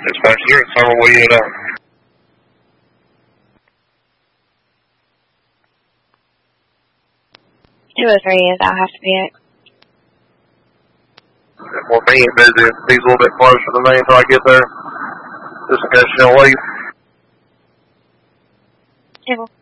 Dispatch 0, Summer, where you at? 203 is, I'll have to be it. Well, me ain't busy. He's a little bit closer to me until I get there. Just in case you don't leave. Yeah.